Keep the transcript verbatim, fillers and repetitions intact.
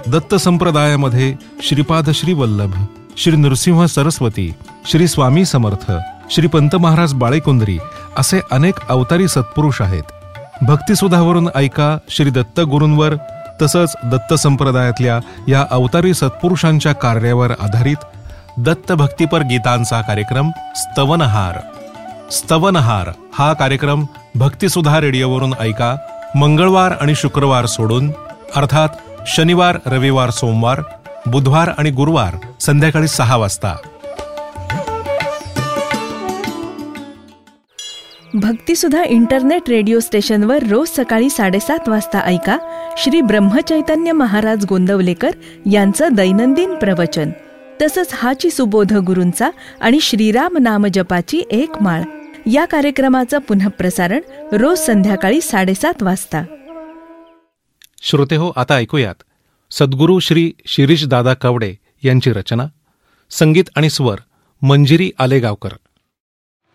दत्त संप्रदायामध्ये श्रीपाद श्री वल्लभ, श्री नृसिंह सरस्वती, श्री स्वामी समर्थ, श्री पंत महाराज बाळेकुंद्री असे अनेक अवतारी सत्पुरुष आहेत. भक्तिसुधावरून ऐका श्री दत्त गुरूंवर तसंच दत्त संप्रदायातल्या या अवतारी सत्पुरुषांच्या कार्यावर आधारित दत्त भक्तिपर गीतांचा कार्यक्रम स्तवनहार. स्तवनहार हा कार्यक्रम भक्तिसुधा रेडिओवरून ऐका मंगळवार आणि शुक्रवार सोडून, अर्थात शनिवार, रविवार, सोमवार, बुधवार आणि गुरुवार संध्याकाळी सहा वाजता. भक्तिसुधा इंटरनेट रेडिओ स्टेशनवर रोज सकाळी साडेसात वाजता ऐका श्री ब्रह्मचैतन्य महाराज गोंदवलेकर यांचं दैनंदिन प्रवचन, तसंच हाची सुबोध गुरूंचा आणि श्रीराम नाम जपाची एक माळ या कार्यक्रमाचं पुनःप्रसारण रोज संध्याकाळी साडेसात वाजता. श्रोते हो, आता ऐकूयात सद्गुरू श्री शिरीष दादा कवडे यांची रचना, संगीत आणि स्वर मंजिरी आलेगावकर.